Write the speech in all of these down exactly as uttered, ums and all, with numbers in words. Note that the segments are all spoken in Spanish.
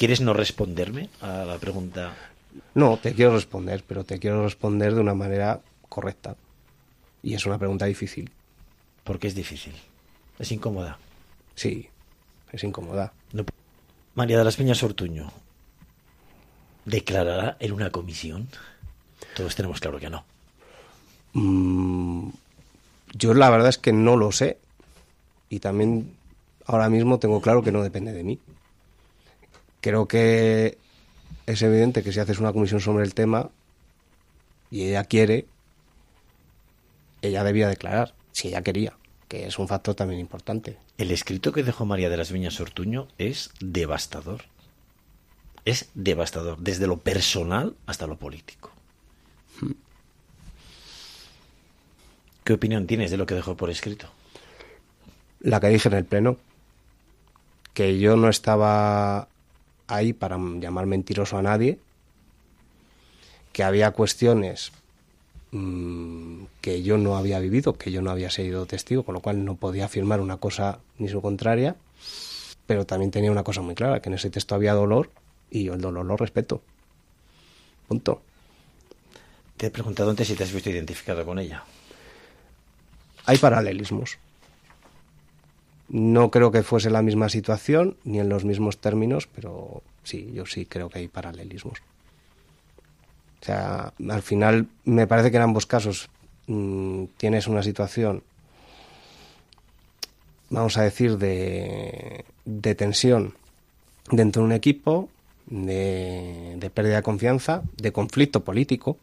¿Quieres no responderme a la pregunta? No, te quiero responder, pero te quiero responder de una manera correcta. Y es una pregunta difícil. ¿Por qué es difícil? Es incómoda. Sí, es incómoda. No. María de las Viñas Ortuño ¿declarará en una comisión? Todos tenemos claro que no. Mm, yo la verdad es que no lo sé. Y también ahora mismo tengo claro que no depende de mí. Creo que es evidente que si haces una comisión sobre el tema y ella quiere, ella debía declarar, si ella quería, que es un factor también importante. El escrito que dejó María de las Viñas Ortuño es devastador. Es devastador, desde lo personal hasta lo político. ¿Qué opinión tienes de lo que dejó por escrito? La que dije en el pleno, que yo no estaba ahí para llamar mentiroso a nadie, que había cuestiones mmm, que yo no había vivido, que yo no había sido testigo, con lo cual no podía afirmar una cosa ni su contraria, pero también tenía una cosa muy clara, que en ese texto había dolor y yo el dolor lo respeto. Punto. Te he preguntado antes si te has visto identificado con ella. Hay paralelismos. No creo que fuese la misma situación ni en los mismos términos, pero sí, yo sí creo que hay paralelismos. O sea, al final me parece que en ambos casos mmm, tienes una situación, vamos a decir, de, de tensión dentro de un equipo, de, de pérdida de confianza, de conflicto político.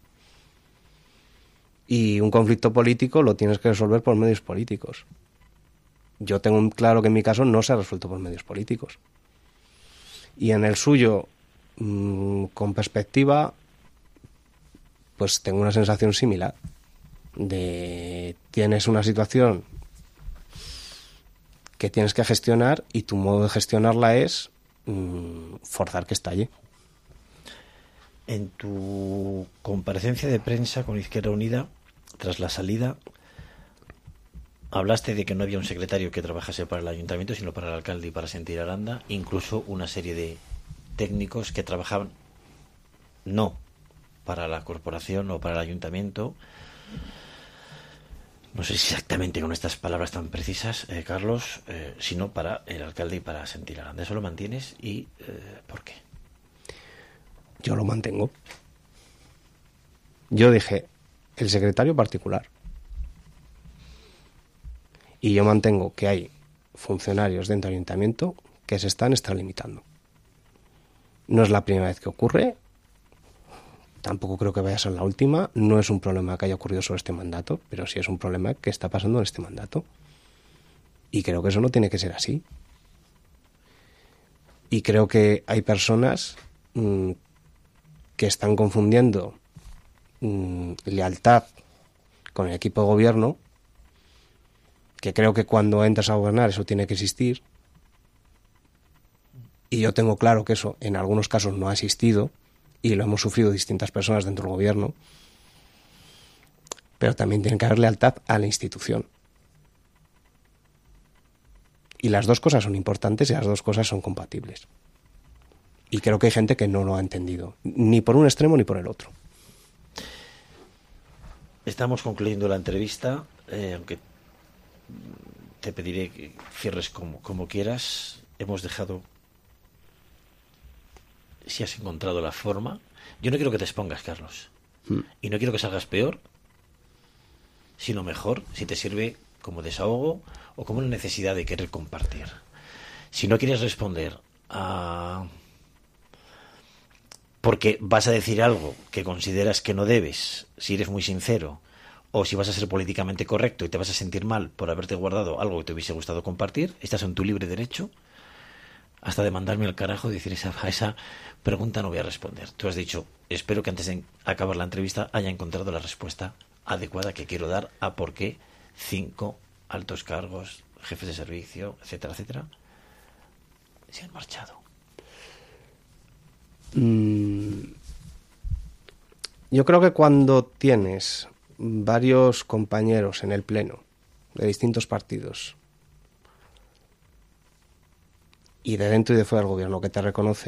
Y un conflicto político lo tienes que resolver por medios políticos. Yo tengo claro que en mi caso no se ha resuelto por medios políticos. Y en el suyo, mmm, con perspectiva, pues tengo una sensación similar. De tienes una situación que tienes que gestionar y tu modo de gestionarla es mmm, forzar que estalle. En tu comparecencia de prensa con Izquierda Unida, tras la salida, hablaste de que no había un secretario que trabajase para el ayuntamiento, sino para el alcalde y para Sentir Aranda, incluso una serie de técnicos que trabajaban no para la corporación o para el ayuntamiento. No sé si exactamente con estas palabras tan precisas, eh, Carlos, eh, sino para el alcalde y para Sentir Aranda. ¿Eso lo mantienes y eh, por qué? Yo lo mantengo. Yo dije, el secretario particular. Y yo mantengo que hay funcionarios dentro del ayuntamiento que se están extralimitando. No es la primera vez que ocurre, tampoco creo que vaya a ser la última, no es un problema que haya ocurrido sobre este mandato, pero sí es un problema que está pasando en este mandato. Y creo que eso no tiene que ser así. Y creo que hay personas mmm, que están confundiendo mmm, lealtad con el equipo de gobierno, que creo que cuando entras a gobernar eso tiene que existir, y yo tengo claro que eso en algunos casos no ha existido, y lo hemos sufrido distintas personas dentro del gobierno, pero también tiene que haber lealtad a la institución. Y las dos cosas son importantes y las dos cosas son compatibles. Y creo que hay gente que no lo ha entendido, ni por un extremo ni por el otro. Estamos concluyendo la entrevista, eh, aunque te pediré que cierres como, como quieras. Hemos dejado, si has encontrado la forma. Yo no quiero que te expongas, Carlos, mm. y no quiero que salgas peor, sino mejor, si te sirve como desahogo o como una necesidad de querer compartir. Si no quieres responder a... porque vas a decir algo que consideras que no debes, si eres muy sincero, o si vas a ser políticamente correcto y te vas a sentir mal por haberte guardado algo que te hubiese gustado compartir, estás en tu libre derecho hasta de mandarme al carajo y decir esa, a esa pregunta no voy a responder. Tú has dicho, espero que antes de acabar la entrevista haya encontrado la respuesta adecuada que quiero dar a por qué cinco altos cargos, jefes de servicio, etcétera, etcétera, se han marchado. Mm, yo creo que cuando tienes varios compañeros en el pleno de distintos partidos y de dentro y de fuera del gobierno que te reconocen